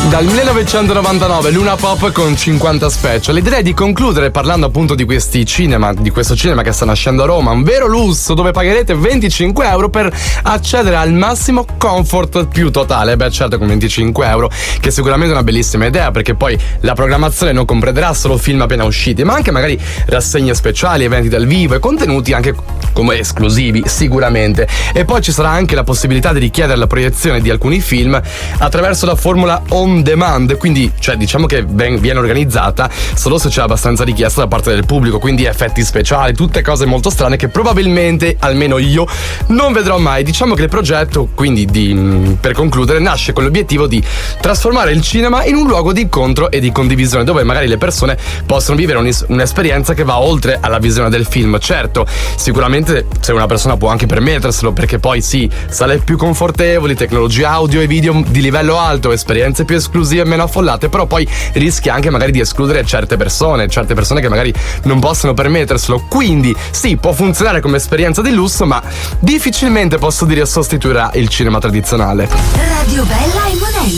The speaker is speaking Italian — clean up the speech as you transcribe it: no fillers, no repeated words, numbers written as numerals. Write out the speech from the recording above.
Dal 1999 Luna Pop con 50 Special. E direi di concludere parlando appunto di questi cinema, di questo cinema che sta nascendo a Roma, un vero lusso dove pagherete 25 euro per accedere al massimo comfort più totale. Beh, certo, con 25 euro, che sicuramente è una bellissima idea, perché poi la programmazione non comprenderà solo film appena usciti, ma anche magari rassegne speciali, eventi dal vivo e contenuti anche come esclusivi sicuramente. E poi ci sarà anche la possibilità di richiedere la proiezione di alcuni film attraverso la formula on demand, quindi diciamo che viene organizzata solo se c'è abbastanza richiesta da parte del pubblico, quindi effetti speciali, tutte cose molto strane che probabilmente, almeno io, non vedrò mai. Diciamo che il progetto, quindi per concludere, nasce con l'obiettivo di trasformare il cinema in un luogo di incontro e di condivisione, dove magari le persone possono vivere un'esperienza che va oltre alla visione del film. Certo, sicuramente se una persona può anche permetterselo, perché poi sì, sale più confortevoli, tecnologie audio e video di livello alto, esperienze più esclusive e meno affollate, però poi rischia anche magari di escludere certe persone che magari non possono permetterselo. Quindi sì, può funzionare come esperienza di lusso, ma difficilmente posso dire sostituirà il cinema tradizionale. Radio Bella e Monelli.